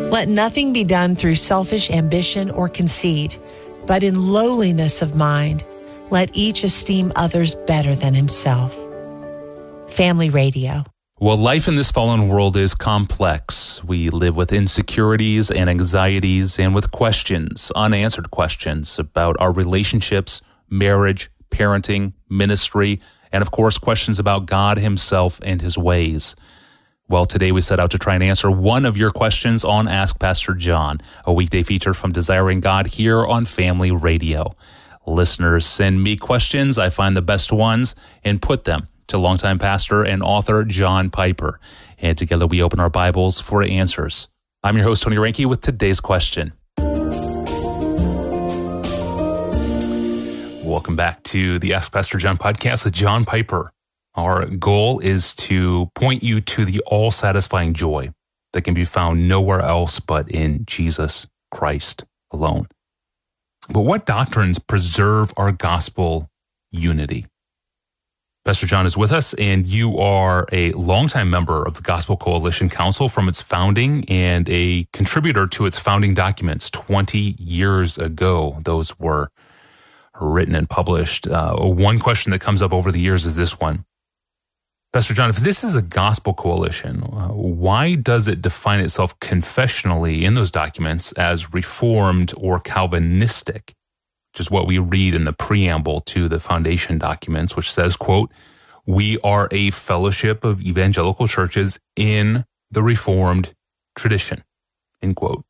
Let nothing be done through selfish ambition or conceit, but in lowliness of mind, let each esteem others better than himself. Family Radio. Well, life in this fallen world is complex. We live with insecurities and anxieties and with questions, unanswered questions about our relationships, marriage, parenting, ministry, and of course, questions about God himself and his ways. Well, today we set out to try and answer one of your questions on Ask Pastor John, a weekday feature from Desiring God here on Family Radio. Listeners send me questions. I find the best ones and put them to longtime pastor and author John Piper. And together we open our Bibles for answers. I'm your host, Tony Reinke, with today's question. Welcome back to the Ask Pastor John podcast with John Piper. Our goal is to point you to the all-satisfying joy that can be found nowhere else but in Jesus Christ alone. But what doctrines preserve our gospel unity? Pastor John is with us, and you are a longtime member of the Gospel Coalition Council from its founding and a contributor to its founding documents 20 years ago. Those were written and published. One question that comes up over the years is this one. Pastor John, if this is a gospel coalition, why does it define itself confessionally in those documents as Reformed or Calvinistic? Which is what we read in the preamble to the foundation documents, which says, quote, "We are a fellowship of evangelical churches in the Reformed tradition," end quote.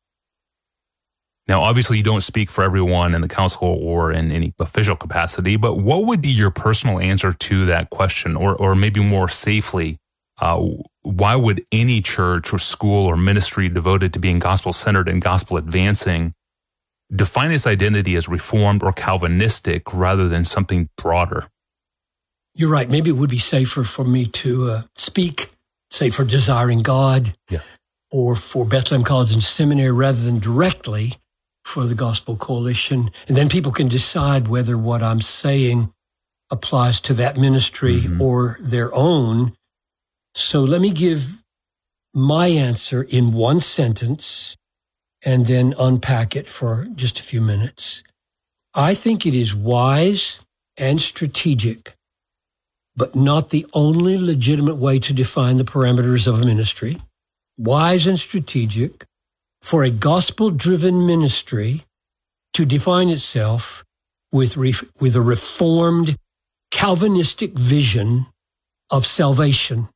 Now, obviously, you don't speak for everyone in the council or in any official capacity, but what would be your personal answer to that question? Or maybe more safely, why would any church or school or ministry devoted to being gospel-centered and gospel-advancing define its identity as Reformed or Calvinistic rather than something broader? You're right. Maybe it would be safer for me to speak, say, for Desiring God, or for Bethlehem College and Seminary rather than directly for the Gospel Coalition. And then people can decide whether what I'm saying applies to that ministry or their own. So let me give my answer in one sentence and then unpack it for just a few minutes. I think it is wise and strategic, but not the only legitimate way to define the parameters of a ministry. Wise and strategic for a gospel-driven ministry to define itself with a Reformed Calvinistic vision of salvation.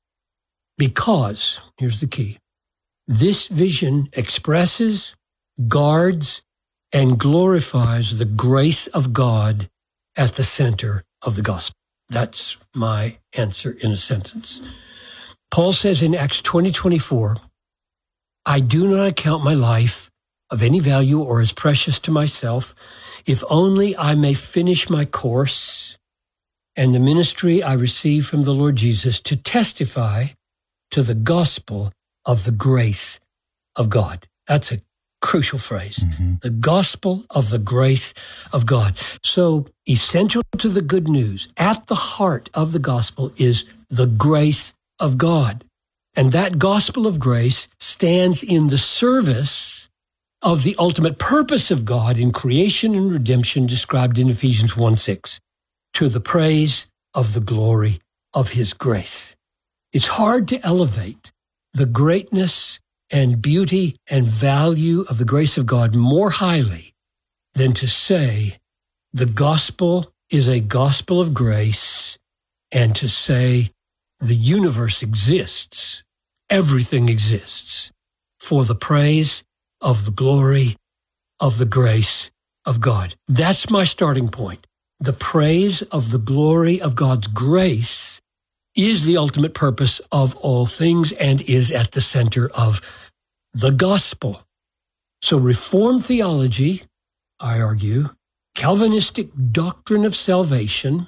Because, here's the key, this vision expresses, guards, and glorifies the grace of God at the center of the gospel. That's my answer in a sentence. Paul says in Acts 20:24, "I do not account my life of any value or as precious to myself, if only I may finish my course and the ministry I receive from the Lord Jesus to testify to the gospel of the grace of God." That's a crucial phrase. The gospel of the grace of God. So essential to the good news, at the heart of the gospel is the grace of God. And that gospel of grace stands in the service of the ultimate purpose of God in creation and redemption described in Ephesians 1:6, to the praise of the glory of his grace. It's hard to elevate the greatness and beauty and value of the grace of God more highly than to say the gospel is a gospel of grace, and to say the universe exists, everything exists, for the praise of the glory of the grace of God. That's my starting point. The praise of the glory of God's grace is the ultimate purpose of all things and is at the center of the gospel. So Reformed theology, I argue, Calvinistic doctrine of salvation,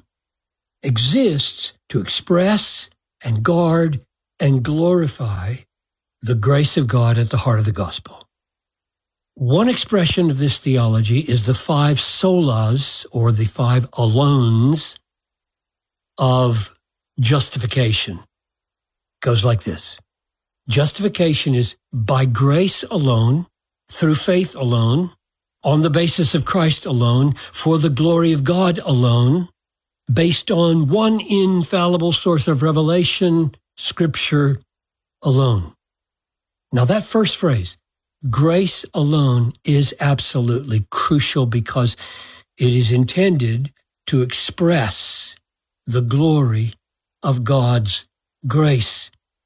exists to express and guard and glorify the grace of God at the heart of the gospel. One expression of this theology is the 5 solas, or the 5 alones of justification. It goes like this: Justification is by grace alone, through faith alone, on the basis of Christ alone, for the glory of God alone, based on one infallible source of revelation, Scripture alone. Now that first phrase, grace alone, is absolutely crucial because it is intended to express the glory of God's grace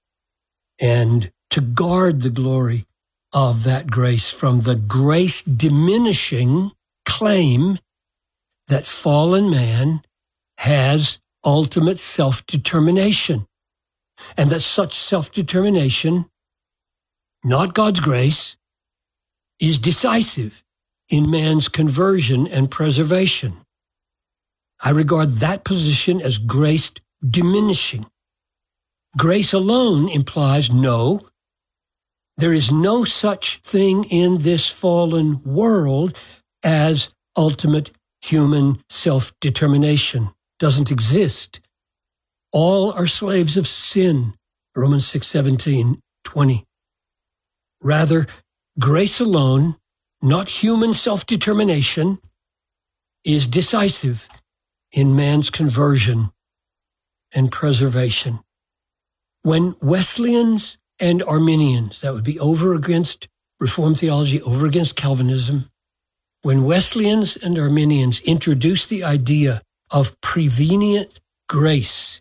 and to guard the glory of that grace from the grace-diminishing claim that fallen man has ultimate self-determination, and that such self-determination, not God's grace, is decisive in man's conversion and preservation. I regard that position as grace diminishing. Grace alone implies no, there is no such thing in this fallen world as ultimate human self-determination. Doesn't exist. All are slaves of sin, Romans 6:17-20. Rather, grace alone, not human self-determination, is decisive in man's conversion and preservation. When Wesleyans and Arminians, that would be over against Reformed theology, over against Calvinism, when Wesleyans and Arminians introduced the idea of prevenient grace,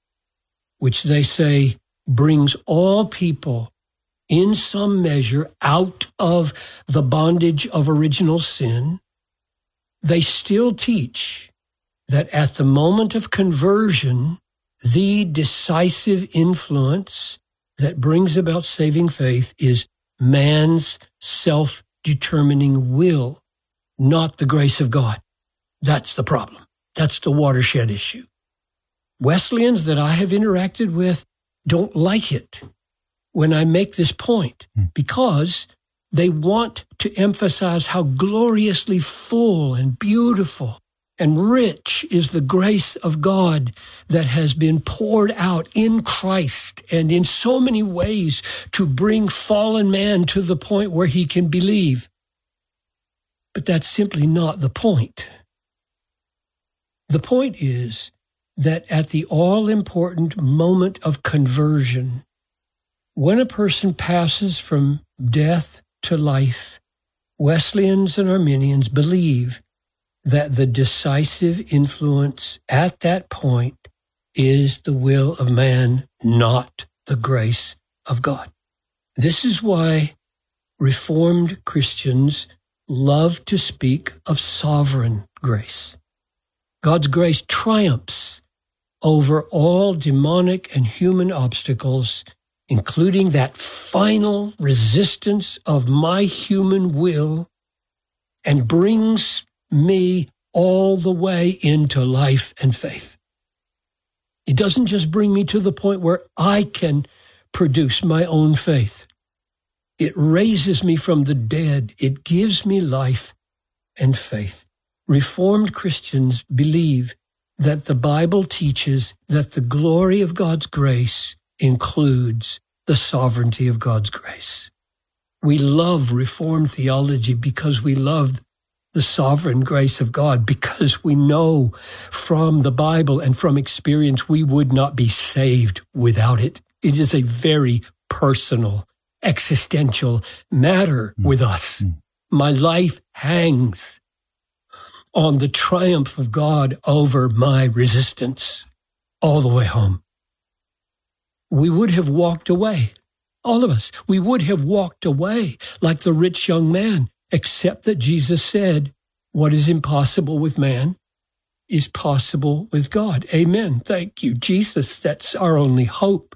which they say brings all people in some measure out of the bondage of original sin, they still teach that at the moment of conversion, the decisive influence that brings about saving faith is man's self-determining will, not the grace of God. That's the problem. That's the watershed issue. Wesleyans that I have interacted with don't like it when I make this point because they want to emphasize how gloriously full and beautiful and rich is the grace of God that has been poured out in Christ and in so many ways to bring fallen man to the point where he can believe. But that's simply not the point. The point is that at the all-important moment of conversion, when a person passes from death to life, Wesleyans and Arminians believe that the decisive influence at that point is the will of man, not the grace of God. This is why Reformed Christians love to speak of sovereign grace. God's grace triumphs over all demonic and human obstacles, including that final resistance of my human will, and brings me all the way into life and faith. It doesn't just bring me to the point where I can produce my own faith. It raises me from the dead. It gives me life and faith. Reformed Christians believe that the Bible teaches that the glory of God's grace includes the sovereignty of God's grace. We love Reformed theology because we love the sovereign grace of God, because we know from the Bible and from experience we would not be saved without it. It is a very personal, existential matter with us. My life hangs on the triumph of God over my resistance all the way home. We would have walked away, all of us. We would have walked away like the rich young man, except that Jesus said, what is impossible with man is possible with God. Amen. Thank you, Jesus. That's our only hope.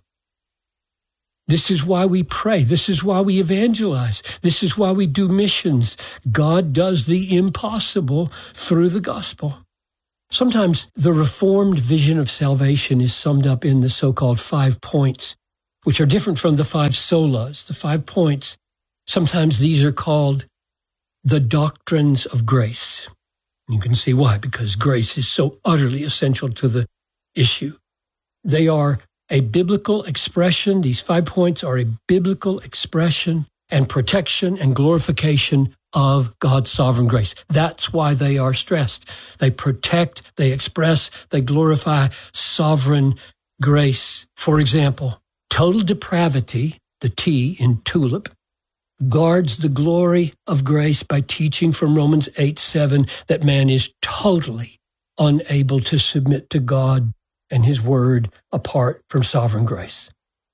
This is why we pray. This is why we evangelize. This is why we do missions. God does the impossible through the gospel. Sometimes the Reformed vision of salvation is summed up in the so-called 5 points, which are different from the 5 solas. The 5 points, sometimes these are called the doctrines of grace. You can see why, because grace is so utterly essential to the issue. They are a biblical expression. These 5 points are a biblical expression and protection and glorification of God's sovereign grace. That's why they are stressed. They protect, they express, they glorify sovereign grace. For example, total depravity, the T in tulip, guards the glory of grace by teaching from Romans 8:7 that man is totally unable to submit to God and his word apart from sovereign grace.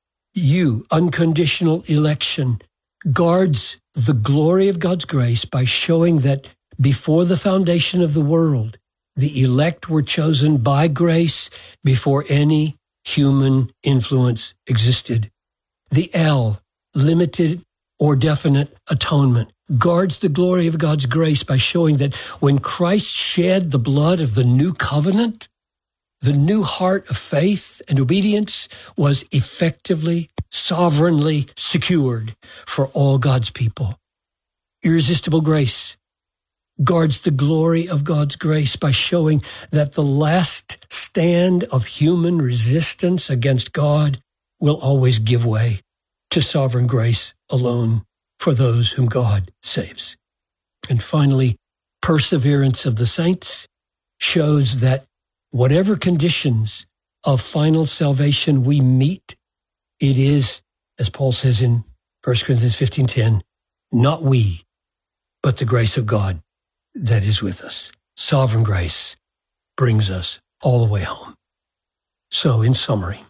Unconditional election, guards the glory of God's grace by showing that before the foundation of the world, the elect were chosen by grace before any human influence existed. The L, limited or definite atonement, guards the glory of God's grace by showing that when Christ shed the blood of the new covenant, the new heart of faith and obedience was effectively, sovereignly secured for all God's people. Irresistible grace guards the glory of God's grace by showing that the last stand of human resistance against God will always give way to sovereign grace alone for those whom God saves. And finally, perseverance of the saints shows that whatever conditions of final salvation we meet, it is, as Paul says in 1 Corinthians 15:10, not we, but the grace of God that is with us. Sovereign grace brings us all the way home. So, in summary,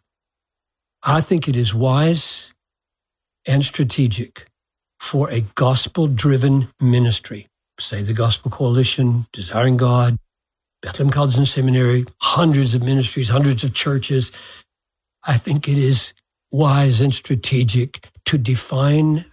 I think it is wise and strategic for a gospel-driven ministry, say the Gospel Coalition, Desiring God, Bethlehem College and Seminary, hundreds of ministries, hundreds of churches. I think it is wise and strategic to define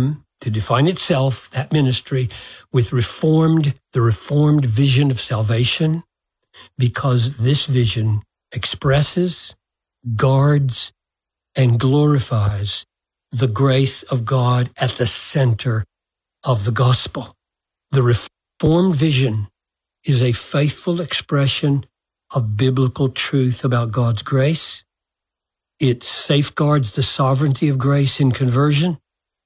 itself, that ministry, with the reformed vision of salvation, because this vision expresses, guards, and glorifies the grace of God at the center of the gospel. The reformed vision is a faithful expression of biblical truth about God's grace. It safeguards the sovereignty of grace in conversion,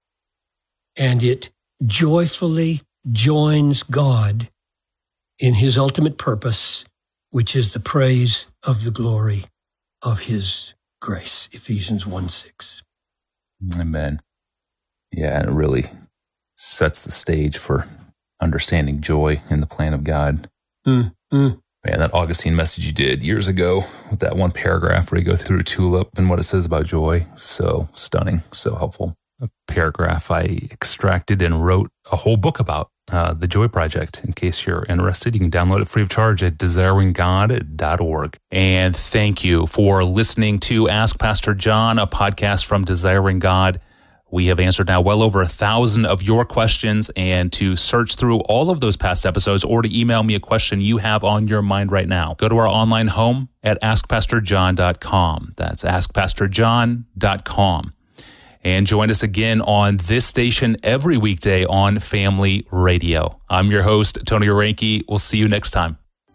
and it joyfully joins God in his ultimate purpose, which is the praise of the glory of his grace. Ephesians 1:6. Amen. Yeah, and it really sets the stage for understanding joy in the plan of God. Man, that Augustine message you did years ago with that one paragraph where you go through tulip and what it says about joy, so stunning, so helpful. A paragraph I extracted and wrote a whole book about, the Joy Project. In case you're interested, you can download it free of charge at desiringgod.org. And thank you for listening to Ask Pastor John, a podcast from Desiring God. We have answered now well over 1,000 of your questions, and to search through all of those past episodes or to email me a question you have on your mind right now, go to our online home at askpastorjohn.com. That's askpastorjohn.com. And join us again on this station every weekday on Family Radio. I'm your host, Tony Orenke. We'll see you next time.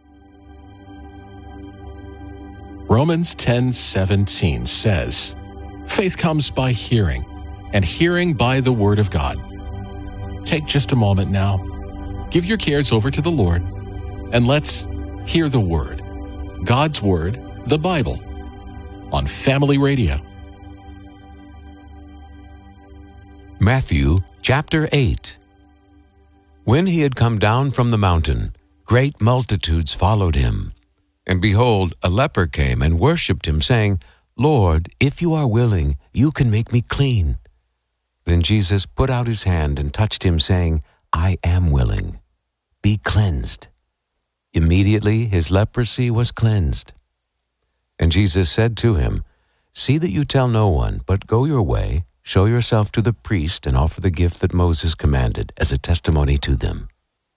Romans 10:17 says, "Faith comes by hearing, and hearing by the word of God." Take just a moment now. Give your cares over to the Lord, and let's hear the word, God's word, the Bible, on Family Radio. Matthew chapter 8. When he had come down from the mountain, great multitudes followed him. And behold, a leper came and worshipped him, saying, "Lord, if you are willing, you can make me clean." Then Jesus put out his hand and touched him, saying, "I am willing. Be cleansed." Immediately his leprosy was cleansed. And Jesus said to him, "See that you tell no one, but go your way, show yourself to the priest, and offer the gift that Moses commanded as a testimony to them."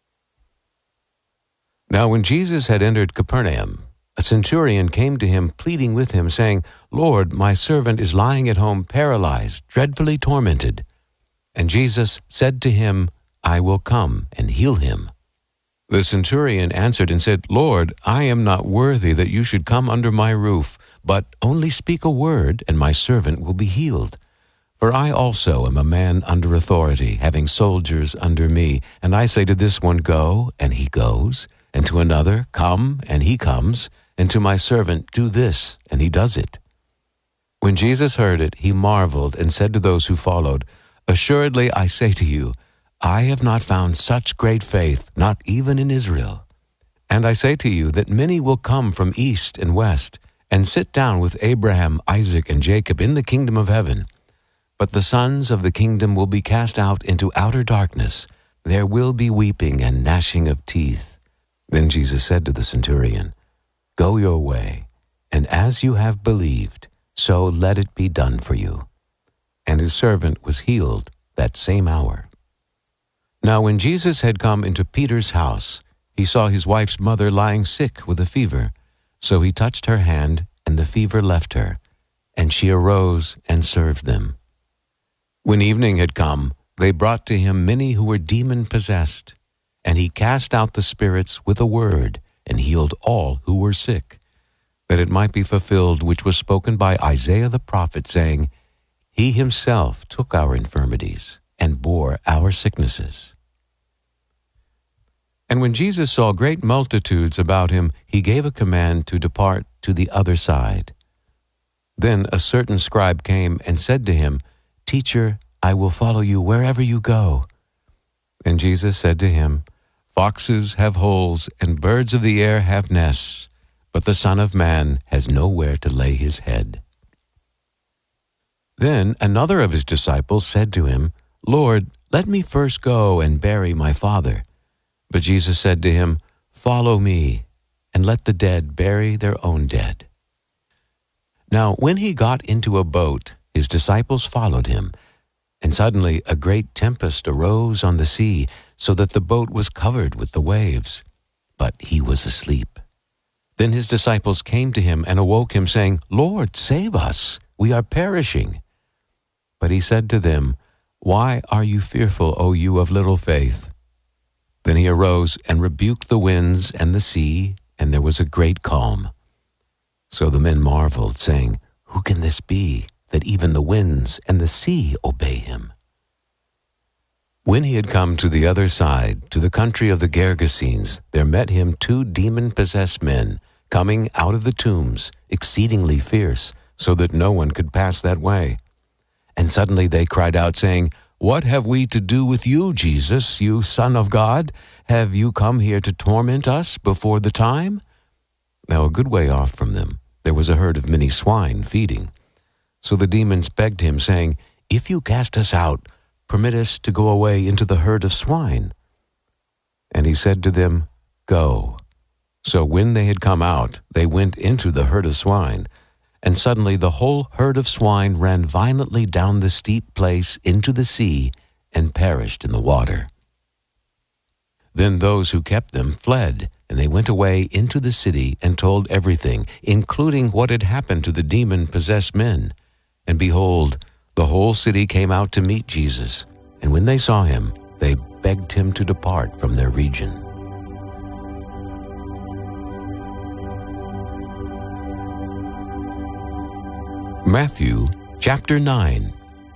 Now when Jesus had entered Capernaum, a centurion came to him, pleading with him, saying, "Lord, my servant is lying at home paralyzed, dreadfully tormented." And Jesus said to him, "I will come and heal him." The centurion answered and said, "Lord, I am not worthy that you should come under my roof, but only speak a word, and my servant will be healed. For I also am a man under authority, having soldiers under me. And I say to this one, Go, and he goes, and to another, Come, and he comes, and to my servant, Do this, and he does it. When Jesus heard it, he marveled, and said to those who followed, Assuredly I say to you, I have not found such great faith, not even in Israel. And I say to you that many will come from east and west, and sit down with Abraham, Isaac, and Jacob in the kingdom of heaven. But the sons of the kingdom will be cast out into outer darkness. There will be weeping and gnashing of teeth. Then Jesus said to the centurion, Go your way, and as you have believed, so let it be done for you. And his servant was healed that same hour. Now when Jesus had come into Peter's house, he saw his wife's mother lying sick with a fever. So he touched her hand, and the fever left her, and she arose and served them. When evening had come, they brought to him many who were demon-possessed, and he cast out the spirits with a word, and healed all who were sick, that it might be fulfilled which was spoken by Isaiah the prophet, saying, He himself took our infirmities, and bore our sicknesses. And when Jesus saw great multitudes about him, he gave a command to depart to the other side. Then a certain scribe came and said to him, Teacher, I will follow you wherever you go. And Jesus said to him, Foxes have holes, and birds of the air have nests, but the Son of Man has nowhere to lay his head. Then another of his disciples said to him, Lord, let me first go and bury my father. But Jesus said to him, Follow me, and let the dead bury their own dead. Now when he got into a boat, his disciples followed him, and suddenly a great tempest arose on the sea, so that the boat was covered with the waves. But he was asleep. Then his disciples came to him and awoke him, saying, Lord, save us, we are perishing. But he said to them, Why are you fearful, O you of little faith? Then he arose and rebuked the winds and the sea, and there was a great calm. So the men marveled, saying, Who can this be, that even the winds and the sea obey him? When he had come to the other side, to the country of the Gergesenes, there met him 2 demon-possessed men, coming out of the tombs, exceedingly fierce, so that no one could pass that way. And suddenly they cried out, saying, What have we to do with you, Jesus, you Son of God? Have you come here to torment us before the time? Now a good way off from them, there was a herd of many swine feeding. So the demons begged him, saying, If you cast us out, permit us to go away into the herd of swine. And he said to them, Go. So when they had come out, they went into the herd of swine. And suddenly the whole herd of swine ran violently down the steep place into the sea, and perished in the water. Then those who kept them fled, and they went away into the city and told everything, including what had happened to the demon-possessed men. And behold, the whole city came out to meet Jesus, and when they saw him, they begged him to depart from their region. Matthew chapter 9.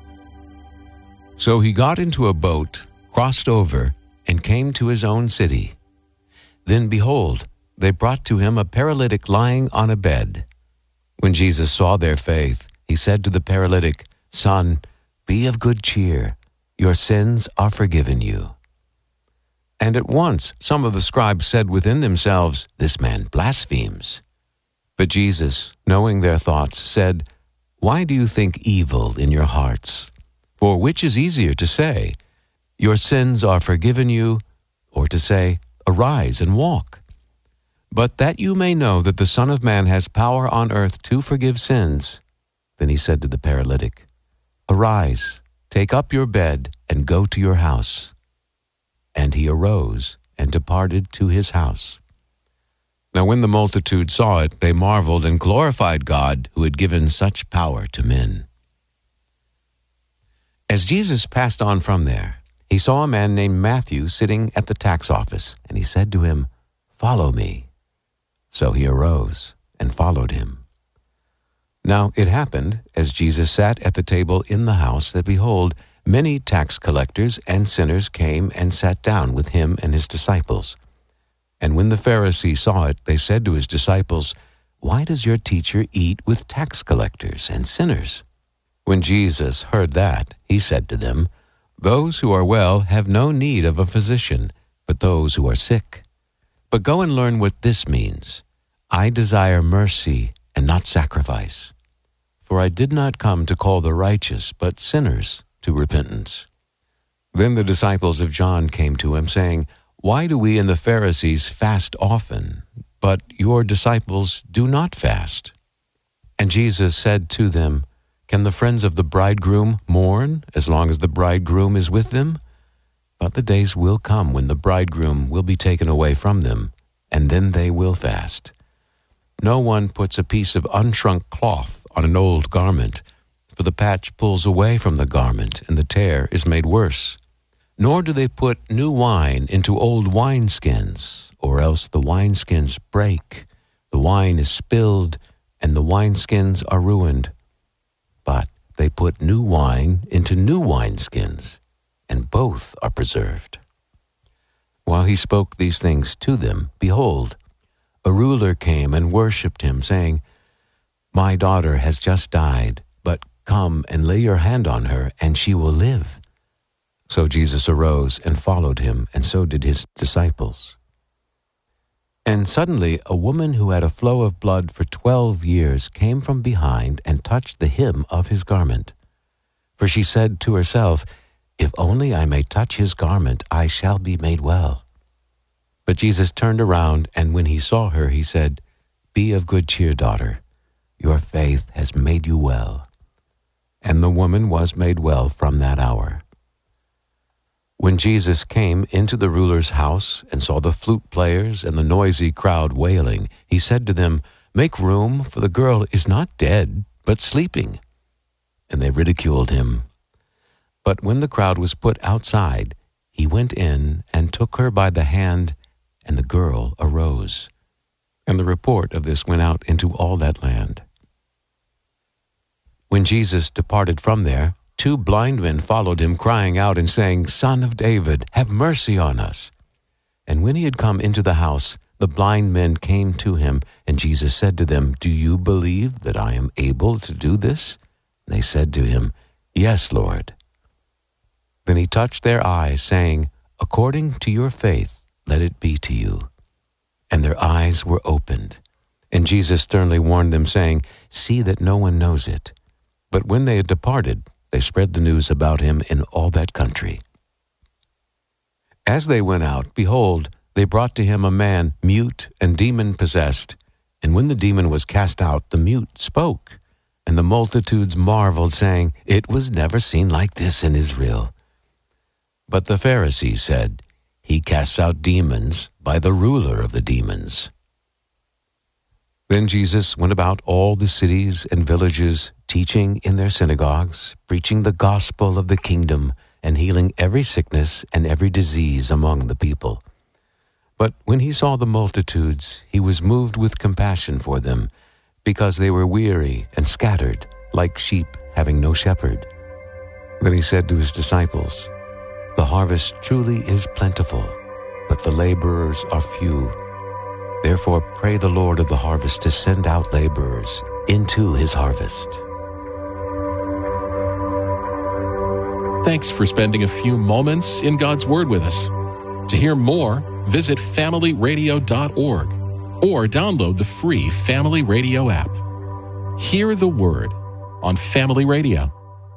So he got into a boat, crossed over, and came to his own city. Then behold, they brought to him a paralytic lying on a bed. When Jesus saw their faith, he said to the paralytic, Son, be of good cheer, your sins are forgiven you. And at once some of the scribes said within themselves, This man blasphemes. But Jesus, knowing their thoughts, said, Why do you think evil in your hearts? For which is easier to say, Your sins are forgiven you, or to say, Arise and walk? But that you may know that the Son of Man has power on earth to forgive sins. Then he said to the paralytic, Arise, take up your bed, and go to your house. And he arose and departed to his house. Now when the multitude saw it, they marveled and glorified God, who had given such power to men. As Jesus passed on from there, he saw a man named Matthew sitting at the tax office, and he said to him, Follow me. So he arose and followed him. Now it happened, as Jesus sat at the table in the house, that behold, many tax collectors and sinners came and sat down with him and his disciples. And when the Pharisees saw it, they said to his disciples, "Why does your teacher eat with tax collectors and sinners?" When Jesus heard that, he said to them, "Those who are well have no need of a physician, but those who are sick. But go and learn what this means. I desire mercy and not sacrifice. For I did not come to call the righteous, but sinners to repentance." Then the disciples of John came to him, saying, "Why do we and the Pharisees fast often, but your disciples do not fast?" And Jesus said to them, "Can the friends of the bridegroom mourn as long as the bridegroom is with them? But the days will come when the bridegroom will be taken away from them, and then they will fast. No one puts a piece of unshrunk cloth on an old garment, for the patch pulls away from the garment, and the tear is made worse. Nor do they put new wine into old wineskins, or else the wineskins break, the wine is spilled, and the wineskins are ruined. But they put new wine into new wineskins, and both are preserved." While he spoke these things to them, behold, a ruler came and worshipped him, saying, "My daughter has just died, but come and lay your hand on her, and she will live." So Jesus arose and followed him, and so did his disciples. And suddenly a woman who had a flow of blood for 12 years came from behind and touched the hem of his garment. For she said to herself, "If only I may touch his garment, I shall be made well." But Jesus turned around, and when he saw her, he said, "Be of good cheer, daughter. Your faith has made you well." And the woman was made well from that hour. When Jesus came into the ruler's house and saw the flute players and the noisy crowd wailing, he said to them, "Make room, for the girl is not dead, but sleeping." And they ridiculed him. But when the crowd was put outside, he went in and took her by the hand, and the girl arose. And the report of this went out into all that land. When Jesus departed from there, 2 blind men followed him, crying out and saying, "Son of David, have mercy on us." And when he had come into the house, the blind men came to him, and Jesus said to them, "Do you believe that I am able to do this?" And they said to him, "Yes, Lord." Then he touched their eyes, saying, "According to your faith, let it be to you." And their eyes were opened. And Jesus sternly warned them, saying, "See that no one knows it." But when they had departed, they spread the news about him in all that country. As they went out, behold, they brought to him a man mute and demon-possessed. And when the demon was cast out, the mute spoke. And the multitudes marveled, saying, "It was never seen like this in Israel." But the Pharisees said, "He casts out demons by the ruler of the demons." Then Jesus went about all the cities and villages, teaching in their synagogues, preaching the gospel of the kingdom, and healing every sickness and every disease among the people. But when he saw the multitudes, he was moved with compassion for them, because they were weary and scattered, like sheep having no shepherd. Then he said to his disciples, "The harvest truly is plentiful, but the laborers are few. Therefore pray the Lord of the harvest to send out laborers into his harvest." Thanks for spending a few moments in God's Word with us. To hear more, visit familyradio.org or download the free Family Radio app. Hear the Word on Family Radio.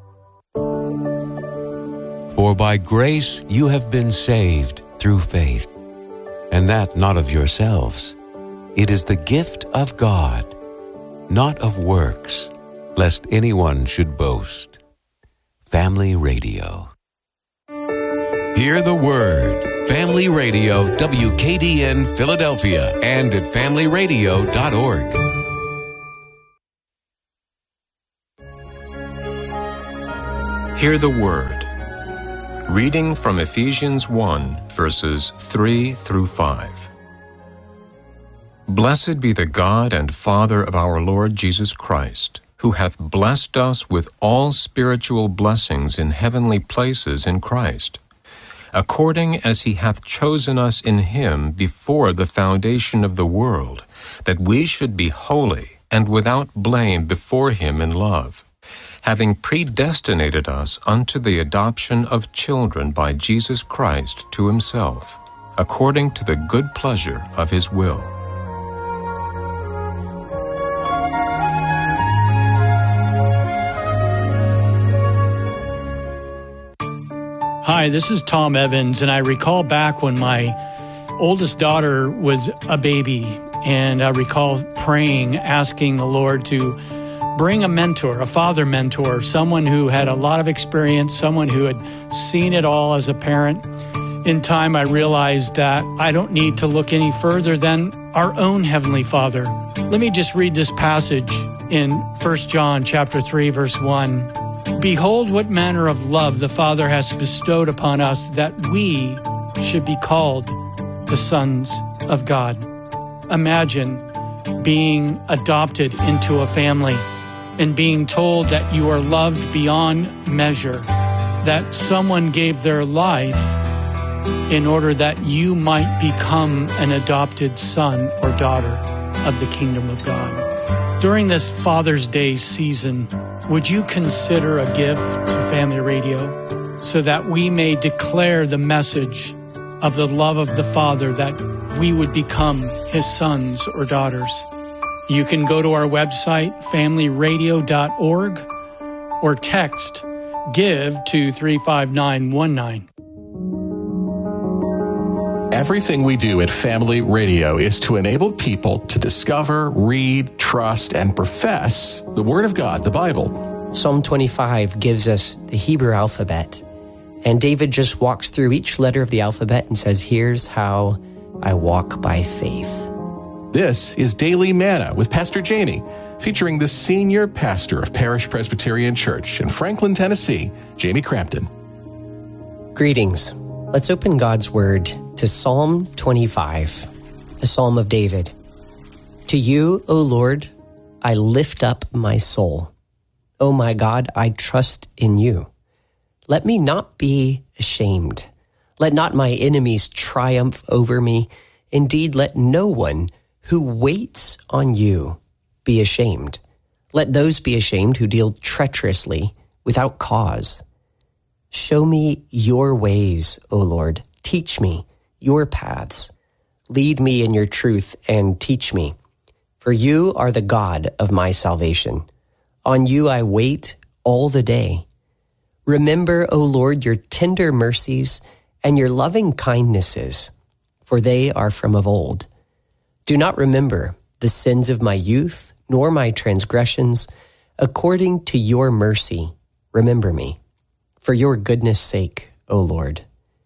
For by grace you have been saved through faith, and that not of yourselves. It is the gift of God, not of works, lest anyone should boast. Family Radio. Hear the Word. Family Radio, WKDN Philadelphia, and at familyradio.org. Hear the Word. Reading from Ephesians 1, verses 3 through 5. Blessed be the God and Father of our Lord Jesus Christ, who hath blessed us with all spiritual blessings in heavenly places in Christ, according as he hath chosen us in him before the foundation of the world, that we should be holy and without blame before him in love, having predestinated us unto the adoption of children by Jesus Christ to himself, according to the good pleasure of his will. Hi, this is Tom Evans, and I recall back when my oldest daughter was a baby, and I recall praying, asking the Lord to bring a mentor, a father mentor, someone who had a lot of experience, someone who had seen it all as a parent. In time, I realized that I don't need to look any further than our own Heavenly Father. Let me just read this passage in 1 John chapter 3, verse 1. Behold, what manner of love the Father has bestowed upon us, that we should be called the sons of God. Imagine being adopted into a family and being told that you are loved beyond measure, that someone gave their life in order that you might become an adopted son or daughter of the kingdom of God. During this Father's Day season, would you consider a gift to Family Radio so that we may declare the message of the love of the Father, that we would become his sons or daughters? You can go to our website, familyradio.org, or text GIVE to 35919. Everything we do at Family Radio is to enable people to discover, read, trust, and profess the Word of God, the Bible. Psalm 25 gives us the Hebrew alphabet, and David just walks through each letter of the alphabet and says, here's how I walk by faith. This is Daily Manna with Pastor Jamie, featuring the senior pastor of Parish Presbyterian Church in Franklin, Tennessee, Jamie Crampton. Greetings. Let's open God's Word to Psalm 25, a psalm of David. To you, O Lord, I lift up my soul. O my God, I trust in you. Let me not be ashamed. Let not my enemies triumph over me. Indeed, let no one who waits on you be ashamed. Let those be ashamed who deal treacherously without cause. Show me your ways, O Lord. Teach me your paths. Lead me in your truth and teach me. For you are the God of my salvation. On you I wait all the day. Remember, O Lord, your tender mercies and your loving kindnesses, for they are from of old. Do not remember the sins of my youth, nor my transgressions. According to your mercy, remember me. For your goodness' sake, O Lord.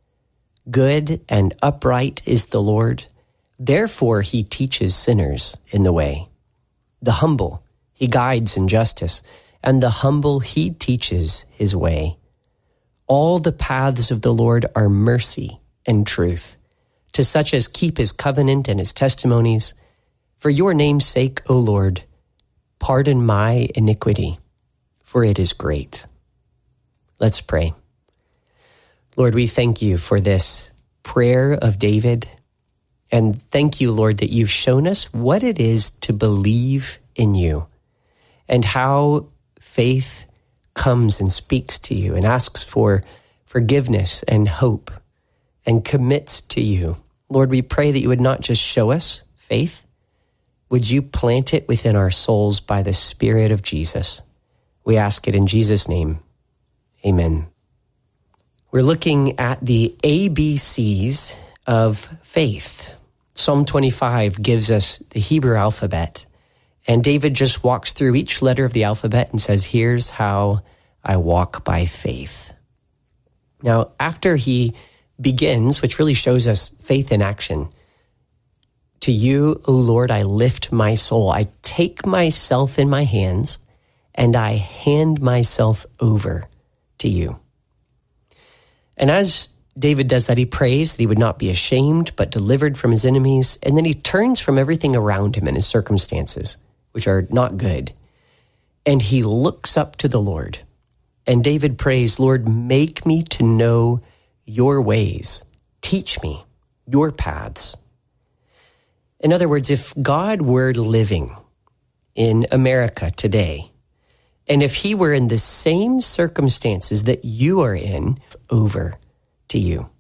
Good and upright is the Lord. Therefore he teaches sinners in the way. The humble he guides in justice, and the humble he teaches his way. All the paths of the Lord are mercy and truth, to such as keep his covenant and his testimonies. For your name's sake, O Lord, pardon my iniquity, for it is great. Let's pray. Lord, we thank you for this prayer of David, and thank you, Lord, that you've shown us what it is to believe in you and how faith comes and speaks to you and asks for forgiveness and hope and commits to you. Lord, we pray that you would not just show us faith, would you plant it within our souls by the Spirit of Jesus? We ask it in Jesus' name. Amen. We're looking at the ABCs of faith. Psalm 25 gives us the Hebrew alphabet, and David just walks through each letter of the alphabet and says, here's how I walk by faith. Now, after he begins, which really shows us faith in action, to you, O Lord, I lift my soul. I take myself in my hands and I hand myself over to you. And as David does that, he prays that he would not be ashamed, but delivered from his enemies. And then he turns from everything around him and his circumstances, which are not good. and he looks up to the Lord. And David prays, Lord, make me to know your ways. Teach me your paths. In other words, if God were living in America today, and if he were in the same circumstances that you are in, over to you.